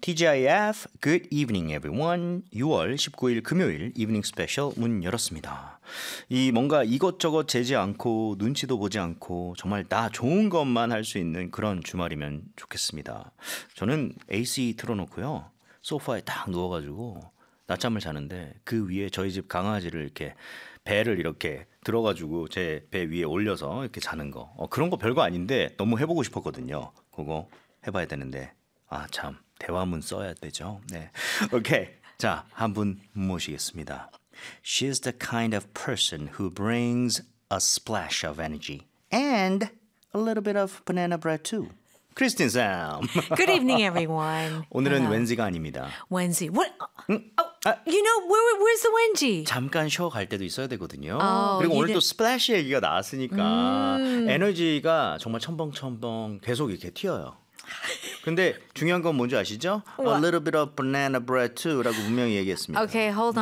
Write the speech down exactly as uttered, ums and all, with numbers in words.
티지아이에프 Good evening everyone. 유월 십구일 금요일 이브닝 스페셜 문 열었습니다. 이 뭔가 이것저것 재지 않고 눈치도 보지 않고 정말 나 좋은 것만 할 수 있는 그런 주말이면 좋겠습니다. 저는 에이씨 틀어놓고요. 소파에 딱 누워가지고 낮잠을 자는데 그 위에 저희 집 강아지를 이렇게 배를 이렇게 들어가지고 제 배 위에 올려서 이렇게 자는 거. 어, 그런 거 별거 아닌데 너무 해보고 싶었거든요. 그거 해봐야 되는데 아 참 대화문 써야 되죠. 네, 오케이. 자, 한 분 모시겠습니다. She's the kind of person who brings a splash of energy and a little bit of banana bread too. 크리스틴 쌤. Good evening, everyone. 오늘은 Hello. 웬지가 아닙니다. Wednesday. What? 응? Oh, 아, you know where? Where's the Wendy? 잠깐 쉬어 갈 때도 있어야 되거든요. 어, 그리고 오늘 이래- 또 스플래시 얘기가 나왔으니까 음. 에너지가 정말 첨벙첨벙 계속 이렇게 튀어요. 근데 중요한 건 뭔지 아시죠? A What? little bit of banana bread too라고 분명히 얘기했습니다. Okay, hold on.